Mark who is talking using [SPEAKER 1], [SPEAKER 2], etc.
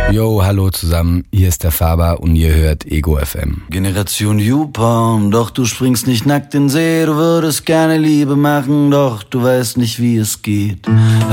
[SPEAKER 1] Yo, hallo zusammen, hier ist der Faber und ihr hört Ego FM.
[SPEAKER 2] Generation YouPorn, doch du springst nicht nackt in den See, du würdest gerne Liebe machen, doch du weißt nicht, wie es geht.